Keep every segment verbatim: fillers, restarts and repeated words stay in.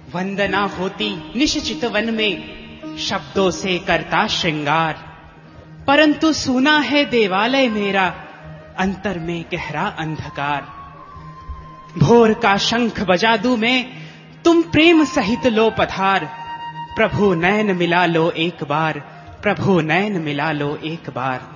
वंदना होती निश्चित वन में, शब्दों से करता श्रृंगार। परंतु सुना है देवालय मेरा, अंतर में गहरा अंधकार। भोर का शंख बजा दूं मैं, तुम प्रेम सहित लो पधार। प्रभु नयन मिला लो एक बार, प्रभु नयन मिला लो एक बार।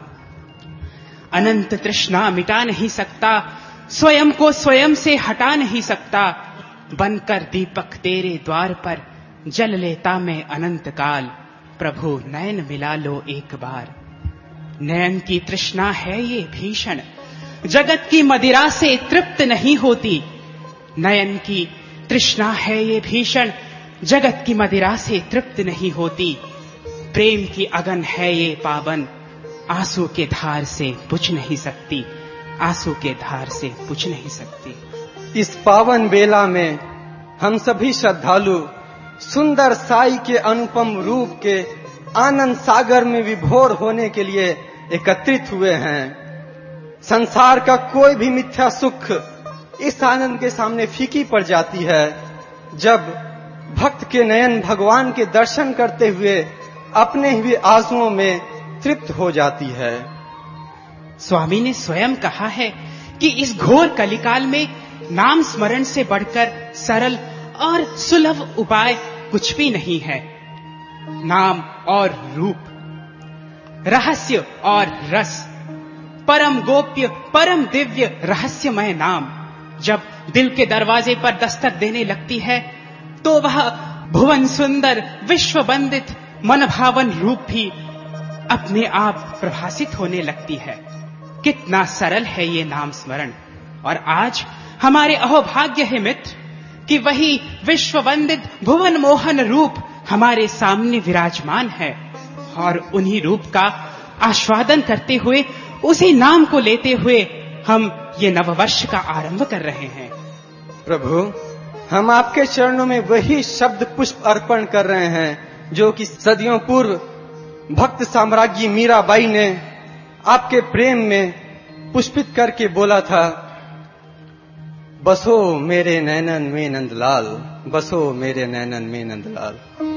अनंत तृष्णा मिटा नहीं सकता, स्वयं को स्वयं से हटा नहीं सकता। बनकर दीपक तेरे द्वार पर, जल लेता मैं अनंत काल। प्रभु नयन मिला लो एक बार। नयन की तृष्णा है ये भीषण, जगत की मदिरा से तृप्त नहीं होती। नयन की तृष्णा है ये भीषण, जगत की मदिरा से तृप्त नहीं होती। प्रेम की अगन है ये पावन, आंसू के धार से बुझ नहीं सकती, आंसू के धार से बुझ नहीं सकती। इस पावन बेला में हम सभी श्रद्धालु सुंदर साई के अनुपम रूप के आनंद सागर में विभोर होने के लिए एकत्रित हुए हैं। संसार का कोई भी मिथ्या सुख इस आनंद के सामने फीकी पड़ जाती है, जब भक्त के नयन भगवान के दर्शन करते हुए अपने ही आंसुओं में तृप्त हो जाती है। स्वामी ने स्वयं कहा है कि इस घोर कलिकाल में नाम स्मरण से बढ़कर सरल और सुलभ उपाय कुछ भी नहीं है। नाम और रूप, रहस्य और रस, परम गोप्य परम दिव्य रहस्यमय नाम जब दिल के दरवाजे पर दस्तक देने लगती है, तो वह भुवन सुंदर विश्व वंदित मन भावन रूप भी अपने आप प्रभासित होने लगती है। कितना सरल है ये नाम स्मरण। और आज हमारे अहोभाग्य है मित्र कि वही विश्व वंदित भुवन मोहन रूप हमारे सामने विराजमान है, और उन्हीं रूप का आस्वादन करते हुए, उसी नाम को लेते हुए हम ये नववर्ष का आरंभ कर रहे हैं। प्रभु, हम आपके चरणों में वही शब्द पुष्प अर्पण कर रहे हैं जो कि सदियों पूर्व भक्त साम्राज्ञी मीराबाई ने आपके प्रेम में पुष्पित करके बोला था, बसो मेरे नैनन में नंदलाल, बसो मेरे नैनन में नंदलाल।